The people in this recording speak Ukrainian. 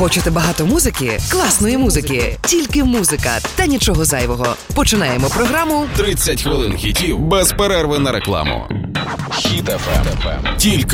Хочете багато музики? Класної музики. Тільки музика та нічого зайвого. Починаємо програму 30 хвилин хітів без перерви на рекламу. Хіт FM. Тільки